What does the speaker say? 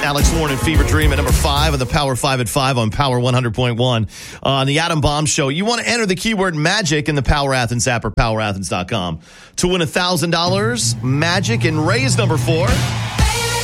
Alex Warren and Fever Dream at number 5 on the Power 5 at 5 on Power 100.1 on the Adam Bomb Show. You want to enter the keyword magic in the Power Athens app or powerathens.com to win $1,000. Magic and Ray's number 4.